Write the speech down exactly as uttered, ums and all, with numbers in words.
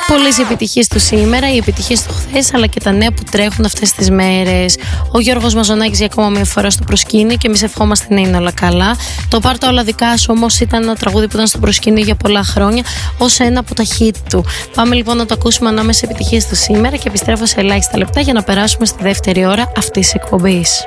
Πολλές επιτυχίες του σήμερα, οι επιτυχίες του χθες, αλλά και τα νέα που τρέχουν αυτές τις μέρες. Ο Γιώργος Μαζονάκης για ακόμα μια φορά στο προσκήνιο και εμείς ευχόμαστε να είναι όλα καλά. Το Πάρ' τα όλα δικά σου όμως ήταν ένα τραγούδι που ήταν στο προσκήνιο για πολλά χρόνια, ως ένα από τα hit του. Πάμε λοιπόν να το ακούσουμε ανάμεσα επιτυχίες του σήμερα και επιστρέφω σε ελάχιστα λεπτά για να περάσουμε στη δεύτερη ώρα αυτής της εκπομπής.